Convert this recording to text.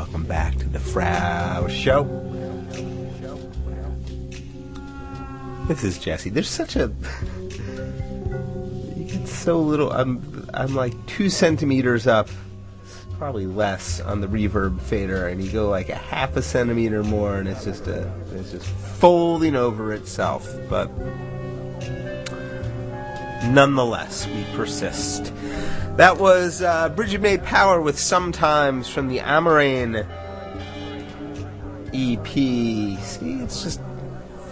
welcome back to the Frau Show. This is Jesse. There's such a... You get so little... I'm like 2 centimeters up, probably less, on the reverb fader, and you go like a half a centimeter more, and it's just folding over itself. But nonetheless, we persist. That was Bridget May Power with Sometimes from the Amarane EP. See, it's just